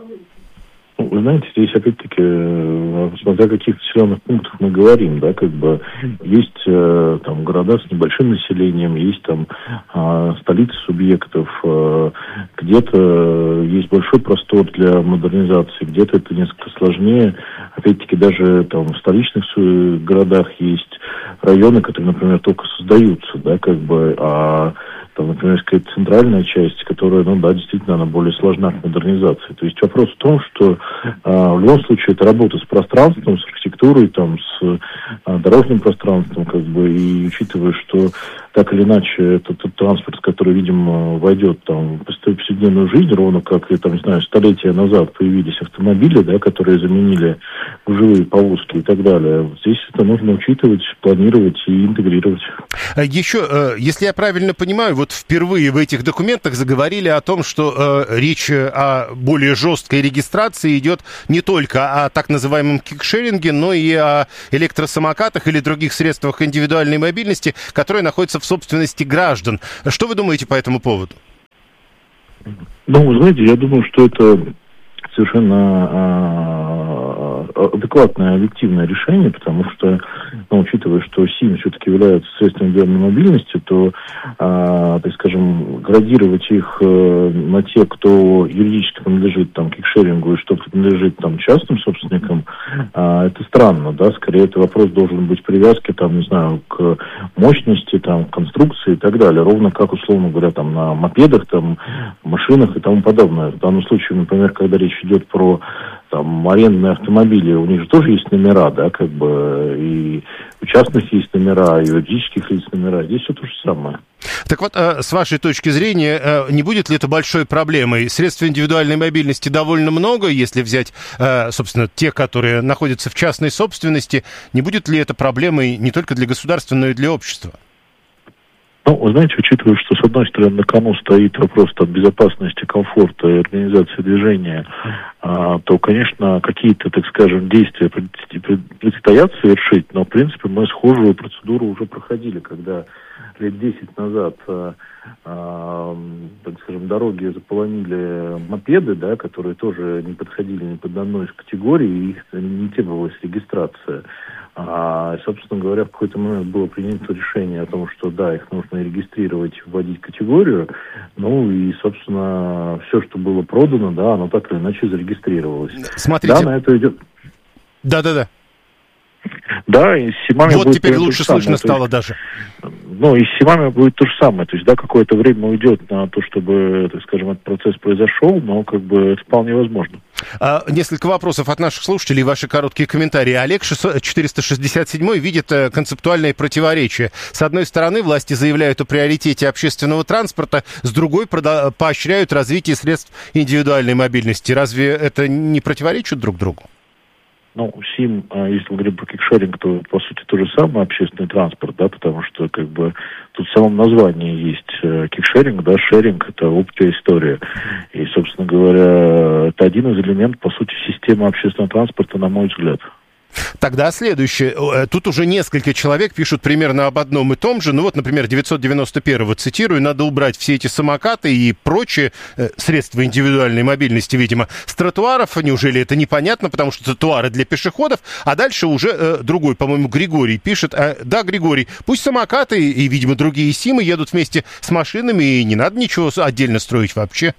Вы знаете, здесь опять-таки, смотря о каких населенных пунктах мы говорим, да, как бы есть э, там города с небольшим населением, есть там э, столицы субъектов, э, где-то есть большой простор для модернизации, где-то это несколько сложнее. Опять-таки даже там в столичных городах есть районы, которые, например, только создаются, да, как бы, а там, например, какая-то центральная часть, которая, ну да, действительно, она более сложна к модернизации. То есть вопрос в том, что а, в любом случае это работа с пространством, с архитектурой, там, с а, дорожным пространством, как бы, и учитывая, что так или иначе это тот транспорт, который, видимо, войдет там в повседневную жизнь, ровно как, и, там, не знаю, столетия назад появились автомобили, да, которые заменили гужевые повозки и так далее. Вот здесь это нужно учитывать, планировать и интегрировать. Еще, если я правильно понимаю, вот впервые в этих документах заговорили о том, что э, речь о более жесткой регистрации идет не только о так называемом кикшеринге, но и о электросамокатах или других средствах индивидуальной мобильности, которые находятся в собственности граждан. Что вы думаете по этому поводу? Ну, вы знаете, я думаю, что это совершенно а, адекватное, объективное решение, потому что, ну, учитывая, что СИМ все-таки является средством индивидуальной мобильности, то, а, так скажем, градировать их а, на те, кто юридически принадлежит там кикшерингу и что принадлежит там частным собственникам, а, это странно, да, скорее это вопрос должен быть привязки, там, не знаю, к мощности, там, к конструкции и так далее, ровно как, условно говоря, там, на мопедах, там, машинах и тому подобное. В данном случае, например, когда речь идет про там арендные автомобили, у них же тоже есть номера, да, как бы, и у частных есть номера, и у юридических лиц номера. Здесь все то же самое. Так вот, с вашей точки зрения, не будет ли это большой проблемой? Средств индивидуальной мобильности довольно много, если взять, собственно, те, которые находятся в частной собственности. Не будет ли это проблемой не только для государства, но и для общества? Ну, вы знаете, учитывая, что, с одной стороны, на кону стоит вопрос там, безопасности, комфорта и организации движения, а, то, конечно, какие-то, так скажем, действия предстоят совершить, но, в принципе, мы схожую процедуру уже проходили, когда лет десять назад, а, а, так скажем, дороги заполонили мопеды, да, которые тоже не подходили ни под одной из категорий, и их не требовалась регистрация. А, собственно говоря, в какой-то момент было принято решение о том, что да, их нужно регистрировать, вводить категорию. Ну и, собственно, все, что было продано, да, оно так или иначе зарегистрировалось. Смотрите. Да, на это идет. Да-да-да. Да, и с СИМами вот будет теперь лучше слышно есть, стало даже. Ну, и с СИМами будет то же самое. То есть, да, какое-то время уйдет на то, чтобы, так скажем, этот процесс произошел, но как бы это вполне возможно. А, несколько вопросов от наших слушателей, ваши короткие комментарии. Олег четыреста шестьдесят семь видит концептуальное противоречие. С одной стороны, власти заявляют о приоритете общественного транспорта, с другой поощряют развитие средств индивидуальной мобильности. Разве это не противоречит друг другу? Ну, СИМ, если мы говорим про кикшеринг, то, по сути, то же самое общественный транспорт, да, потому что, как бы, тут в самом названии есть кикшеринг, да, шеринг, это общая история. И, собственно говоря, это один из элементов, по сути, системы общественного транспорта, на мой взгляд. Тогда следующее. Тут уже несколько человек пишут примерно об одном и том же. Ну вот, например, девятьсот девяносто первого, цитирую, надо убрать все эти самокаты и прочие э, средства индивидуальной мобильности, видимо, с тротуаров. Неужели это непонятно, потому что тротуары для пешеходов? А дальше уже э, другой, по-моему, Григорий пишет. Э, да, Григорий, пусть самокаты и, видимо, другие СИМы едут вместе с машинами, и не надо ничего отдельно строить вообще.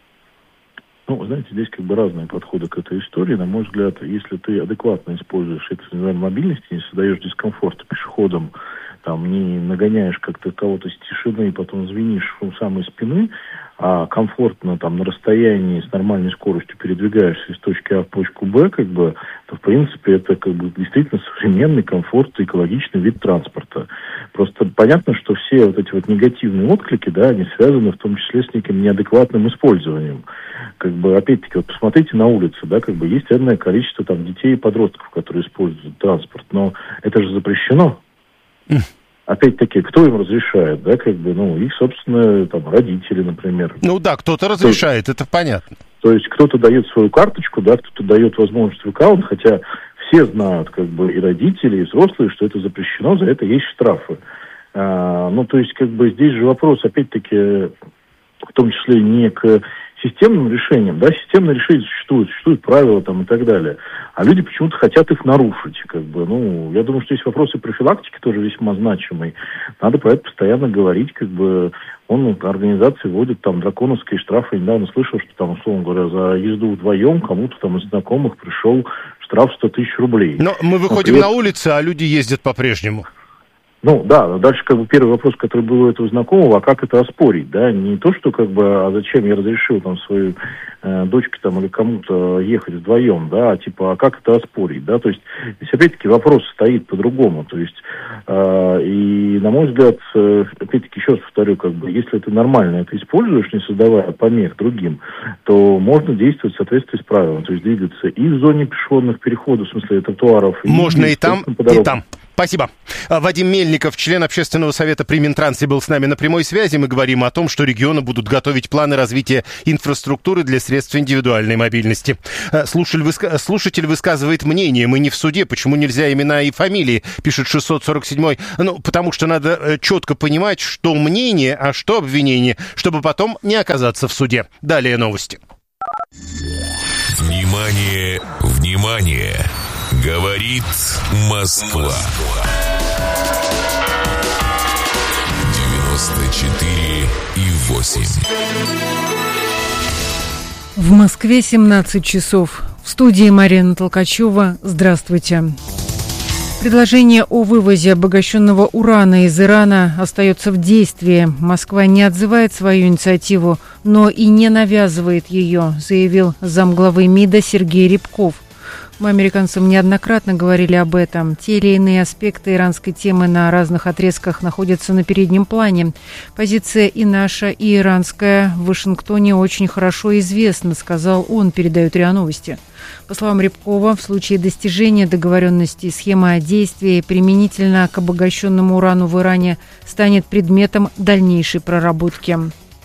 Ну, знаете, здесь как бы разные подходы к этой истории. На мой взгляд, если ты адекватно используешь эту индивидуальную мобильность, не создаешь дискомфорта пешеходам, там, не нагоняешь как-то кого-то с тишины и потом звенишь у самой спины, а комфортно там на расстоянии с нормальной скоростью передвигаешься из точки А в точку Б, как бы, то в принципе это как бы действительно современный, комфортный, экологичный вид транспорта. Просто понятно, что все вот эти вот негативные отклики, да, они связаны в том числе с неким неадекватным использованием. Как бы, опять-таки, вот посмотрите на улице, да, как бы есть энное количество там детей и подростков, которые используют транспорт, но это же запрещено. Опять-таки, кто им разрешает, да, как бы, ну, их, собственно, там, родители, например. Ну да, кто-то разрешает, то, это понятно. То есть кто-то дает свою карточку, да, кто-то дает возможность в аккаунт, хотя все знают, как бы и родители, и взрослые, что это запрещено, за это есть штрафы. А, ну, то есть, как бы здесь же вопрос, опять-таки, в том числе не к системным решениям, да, системные решения существуют, существуют правила там и так далее, а люди почему-то хотят их нарушить, как бы, ну, я думаю, что есть вопросы профилактики тоже весьма значимые, надо про это постоянно говорить, как бы, он, организации вводит там драконовские штрафы, я недавно слышал, что там, условно говоря, за езду вдвоем кому-то там из знакомых пришел штраф сто тысяч рублей. Но мы выходим Например, на улицу, а люди ездят по-прежнему. Ну, да, дальше как бы первый вопрос, который был у этого знакомого, а как это оспорить, да, не то, что как бы, а зачем я разрешил там своей э, дочке там или кому-то ехать вдвоем, да, а типа, а как это оспорить, да, то есть здесь опять-таки вопрос стоит по-другому, то есть, э, и на мой взгляд, э, опять-таки еще раз повторю, как бы, если ты нормально это используешь, не создавая помех другим, то можно действовать в соответствии с правилами, то есть двигаться и в зоне пешеходных переходов, в смысле тротуаров. Можно и, и там, и там. Спасибо. Вадим Мельников, член общественного совета при Минтрансе, был с нами на прямой связи. Мы говорим о том, что регионы будут готовить планы развития инфраструктуры для средств индивидуальной мобильности. Слушатель, выска... Слушатель высказывает мнение. Мы не в суде. Почему нельзя имена и фамилии? Пишет шестьсот сорок седьмой. Ну, потому что надо четко понимать, что мнение, а что обвинение, чтобы потом не оказаться в суде. Далее новости. Внимание, внимание! Говорит Москва. девяносто четыре и восемь. В Москве семнадцать часов. В студии Марина Толкачева. Здравствуйте. Предложение о вывозе обогащенного урана из Ирана остается в действии. Москва не отзывает свою инициативу, но и не навязывает ее, заявил замглавы МИДа Сергей Рябков. Мы, американцам, неоднократно говорили об этом. Те или иные аспекты иранской темы на разных отрезках находятся на переднем плане. Позиция и наша, и иранская в Вашингтоне очень хорошо известна, сказал он, передают РИА Новости. По словам Рябкова, в случае достижения договоренности схема действий применительно к обогащенному урану в Иране станет предметом дальнейшей проработки.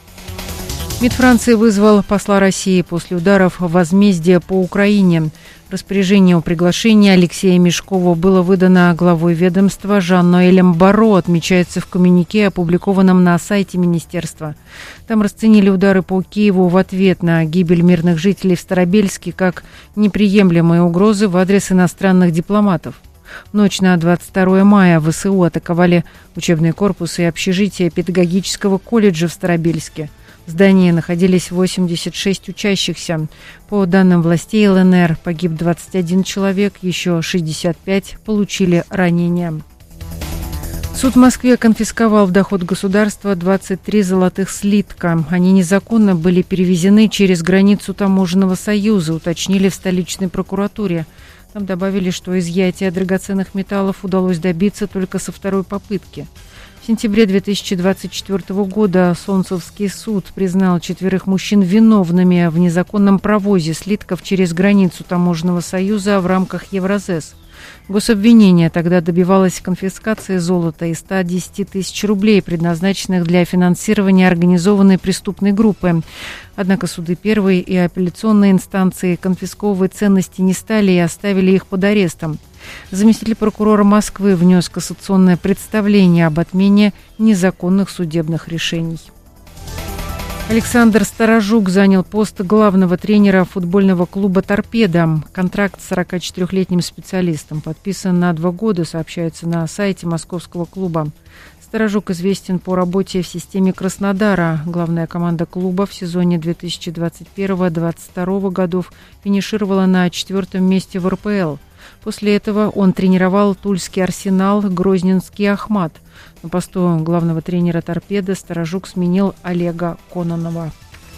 МИД Франции вызвал посла России после ударов возмездия по Украине. Распоряжение о приглашении Алексея Мешкова было выдано главой ведомства Жан-Ноэлем Барро, отмечается в коммюнике, опубликованном на сайте министерства. Там расценили удары по Киеву в ответ на гибель мирных жителей в Старобельске как неприемлемые угрозы в адрес иностранных дипломатов. В ночь на двадцать второе мая ВСУ атаковали учебные корпусы и общежития педагогического колледжа в Старобельске. В здании находились восемьдесят шесть учащихся. По данным властей ЛНР, погиб двадцать один человек, еще шестьдесят пять получили ранения. Суд в Москве конфисковал в доход государства двадцать три золотых слитка. Они незаконно были перевезены через границу Таможенного союза, уточнили в столичной прокуратуре. Там добавили, что изъятие драгоценных металлов удалось добиться только со второй попытки. В сентябре две тысячи двадцать четвёртого года Солнцевский суд признал четверых мужчин виновными в незаконном провозе слитков через границу Таможенного союза в рамках Евразес. Гособвинение тогда добивалось конфискации золота и ста десяти тысяч рублей, предназначенных для финансирования организованной преступной группы. Однако суды первой и апелляционной инстанции конфисковывать ценности не стали и оставили их под арестом. Заместитель прокурора Москвы внес кассационное представление об отмене незаконных судебных решений. Александр Старожук занял пост главного тренера футбольного клуба «Торпедо». Контракт с сорокачетырёхлетним специалистом подписан на два года, сообщается на сайте московского клуба. Старожук известен по работе в системе Краснодара. Главная команда клуба в сезоне две тысячи двадцать первого — две тысячи двадцать второго годов финишировала на четвертом месте в эр пэ эл. После этого он тренировал Тульский «Арсенал», Грозненский «Ахмат». На посту главного тренера «Торпедо» Старожук сменил Олега Кононова.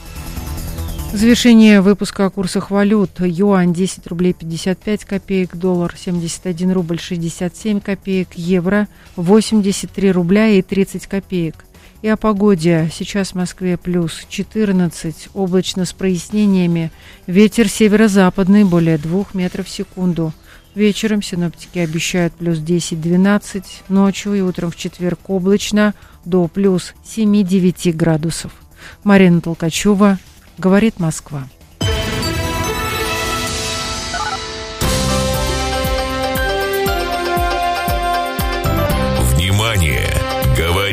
Завершение выпуска о курсах валют. Юань десять рублей пятьдесят пять копеек, доллар семьдесят один рубль шестьдесят семь копеек, евро восемьдесят три рубля и тридцать копеек. И о погоде. Сейчас в Москве плюс четырнадцать, облачно с прояснениями. Ветер северо-западный более двух метров в секунду. Вечером синоптики обещают плюс десять-двенадцать, ночью и утром в четверг облачно до плюс семь-девять градусов. Марина Толкачева, говорит Москва.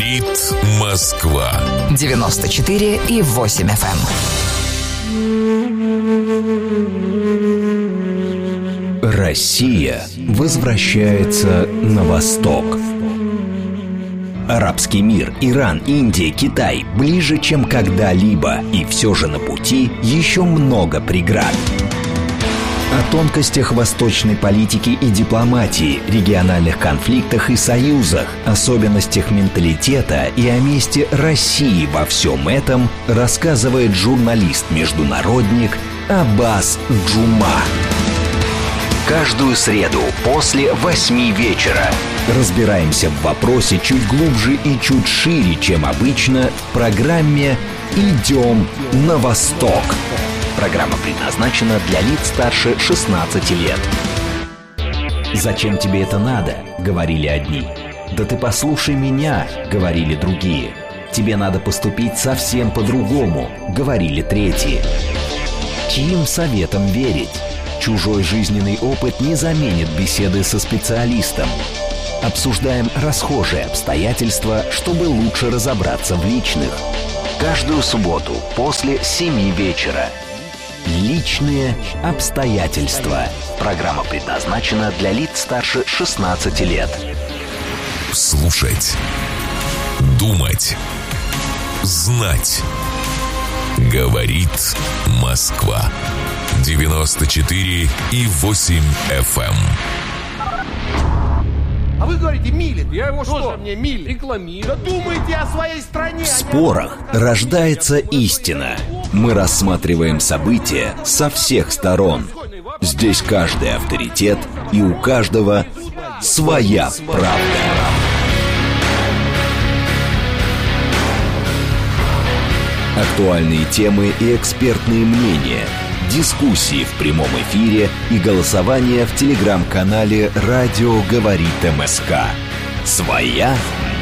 Говорит Москва. девяносто четыре и восемь эф эм. Россия возвращается на восток. Арабский мир, Иран, Индия, Китай ближе, чем когда-либо. И все же на пути еще много преград. О тонкостях восточной политики и дипломатии, региональных конфликтах и союзах, особенностях менталитета и о месте России во всем этом рассказывает журналист-международник Аббас Джума. Каждую среду после восьми вечера разбираемся в вопросе чуть глубже и чуть шире, чем обычно, в программе «Идем на восток». Программа предназначена для лиц старше шестнадцати лет. «Зачем тебе это надо?» — говорили одни. «Да ты послушай меня», — говорили другие. «Тебе надо поступить совсем по-другому», — говорили третьи. Чьим советам верить? Чужой жизненный опыт не заменит беседы со специалистом. Обсуждаем расхожие обстоятельства, чтобы лучше разобраться в личных. Каждую субботу после семи вечера. Личные обстоятельства. Программа предназначена для лиц старше шестнадцати лет. Слушать. Думать. Знать. Говорит Москва. девяносто четыре и восемь эф эм. А вы говорите, милит. Я его что? Что мне милит? Рекламирую. Да думайте о своей стране. В спорах рождается истина. Мы рассматриваем события со всех сторон. Здесь каждый авторитет, и у каждого своя правда. Актуальные темы и экспертные мнения, дискуссии в прямом эфире и голосование в телеграм-канале «Радио говорит МСК». Своя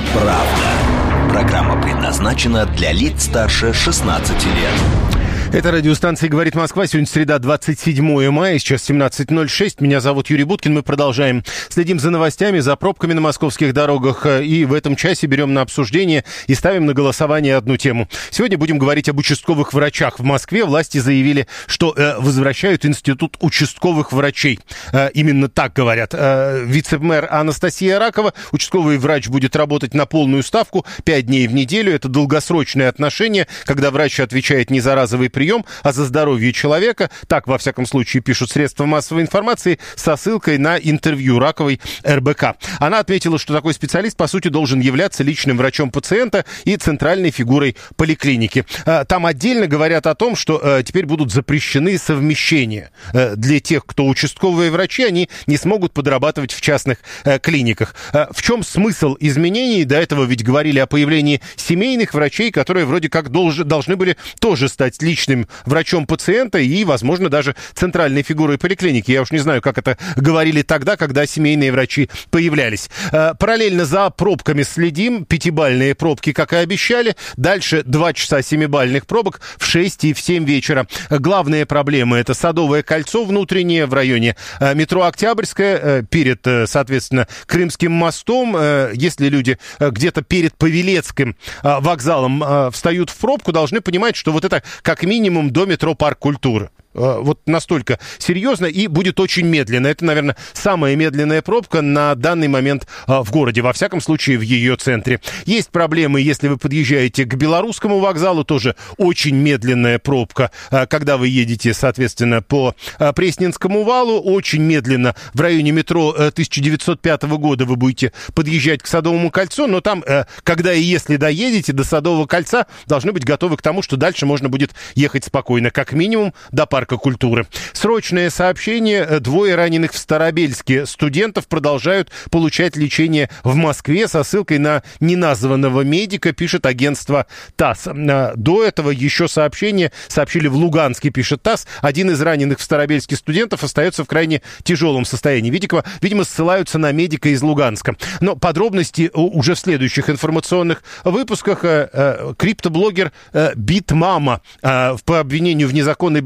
правда. Программа предназначена для лиц старше шестнадцати лет. Это радиостанция «Говорит Москва». Сегодня среда, двадцать седьмое мая, сейчас семнадцать ноль шесть. Меня зовут Юрий Буткин. Мы продолжаем. Следим за новостями, за пробками на московских дорогах. И в этом часе берем на обсуждение и ставим на голосование одну тему. Сегодня будем говорить об участковых врачах. В Москве власти заявили, что э, возвращают институт участковых врачей. Э, именно так говорят. Э, вице-мэр Анастасия Ракова. Участковый врач будет работать на полную ставку пять дней в неделю. Это долгосрочное отношение, когда врач отвечает не за разовый прием, а за здоровье человека. Так, во всяком случае, пишут средства массовой информации со ссылкой на интервью Раковой эр бэ ка. Она отметила, что такой специалист, по сути, должен являться личным врачом пациента и центральной фигурой поликлиники. Там отдельно говорят о том, что теперь будут запрещены совмещения. Для тех, кто участковые врачи, они не смогут подрабатывать в частных клиниках. В чем смысл изменений? До этого ведь говорили о появлении семейных врачей, которые вроде как должны были тоже стать личными врачом пациента и, возможно, даже центральной фигурой поликлиники. Я уж не знаю, как это говорили тогда, когда семейные врачи появлялись. Параллельно за пробками следим. Пятибалльные пробки, как и обещали. Дальше два часа семибалльных пробок в шесть и в семь вечера. Главные проблемы — это Садовое кольцо внутреннее в районе метро Октябрьское, перед, соответственно, Крымским мостом. Если люди где-то перед Павелецким вокзалом встают в пробку, должны понимать, что вот это как минимум до метро Парк культуры. Вот настолько серьезно и будет очень медленно. Это, наверное, самая медленная пробка на данный момент в городе, во всяком случае в ее центре. Есть проблемы, если вы подъезжаете к Белорусскому вокзалу, тоже очень медленная пробка. Когда вы едете, соответственно, по Пресненскому валу, очень медленно в районе метро тысяча девятьсот пятого года вы будете подъезжать к Садовому кольцу, но там, когда и если доедете до Садового кольца, должны быть готовы к тому, что дальше можно будет ехать спокойно, как минимум до Парка культуры. Срочное сообщение. Двое раненых в Старобельске студентов продолжают получать лечение в Москве со ссылкой на неназванного медика, пишет агентство ТАСС. До этого еще сообщение сообщили в Луганске, пишет ТАСС. Один из раненых в Старобельске студентов остается в крайне тяжелом состоянии. Видимо, видимо, ссылаются на медика из Луганска. Но подробности уже в следующих информационных выпусках. Криптоблогер Битмама по обвинению в незаконной банковской деятельности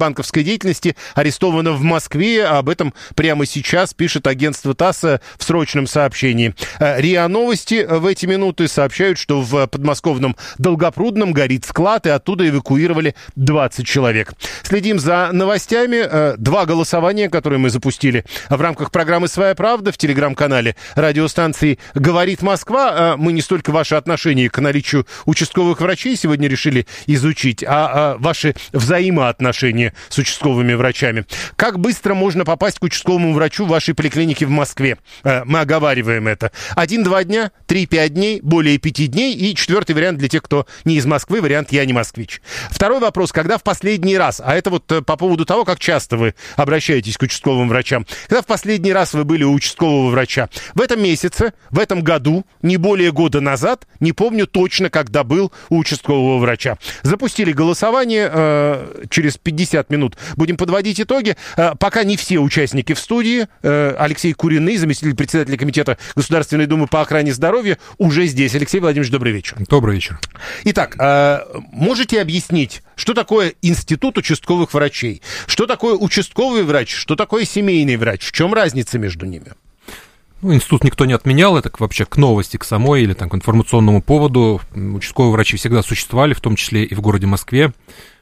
деятельности, арестовано в Москве. Об этом прямо сейчас пишет агентство ТАСС в срочном сообщении. РИА Новости в эти минуты сообщают, что в подмосковном Долгопрудном горит склад, и оттуда эвакуировали двадцать человек. Следим за новостями. Два голосования, которые мы запустили в рамках программы «Своя правда» в телеграм-канале радиостанции «Говорит Москва». Мы не столько ваши отношения к наличию участковых врачей сегодня решили изучить, а ваши взаимоотношения с участковыми врачами. Как быстро можно попасть к участковому врачу в вашей поликлинике в Москве? Мы оговариваем это. Один-два дня, три-пять дней, более пяти дней. И четвертый вариант для тех, кто не из Москвы, вариант «Я не москвич». Второй вопрос. Когда в последний раз, а это вот по поводу того, как часто вы обращаетесь к участковым врачам, когда в последний раз вы были у участкового врача? В этом месяце, в этом году, не более года назад, не помню точно, когда был у участкового врача. Запустили голосование, э, через пятьдесят минут будем подводить итоги. Э, пока не все участники в студии. Э, Алексей Куриный, заместитель председателя комитета Государственной Думы по охране здоровья, уже здесь. Алексей Владимирович, добрый вечер. Добрый вечер. Итак, э, можете объяснить, что такое институт участковых врачей? Что такое участковый врач? Что такое семейный врач? В чем разница между ними? Ну, институт никто не отменял, это вообще к новости, к самой или там, к информационному поводу. Участковые врачи всегда существовали, в том числе и в городе Москве.